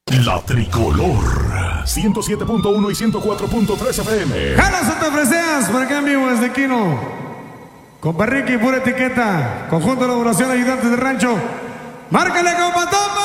La Tricolor 107.1 y 104.3 FM. ¡Jala Santa Freseas! Por acá en vivo desde Quino. Compa Ricky, pura etiqueta. Conjunto de elaboración ayudantes de rancho. ¡Márcale, compa Toma!